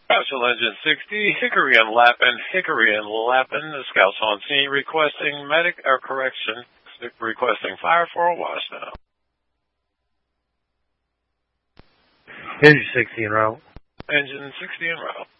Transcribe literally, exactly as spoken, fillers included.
Special Engine sixty, Hickory and Lappin, Hickory and Lappin, the scouts on scene requesting medic or correction, requesting fire for a wash now. Engine sixty en route. Engine sixty en route.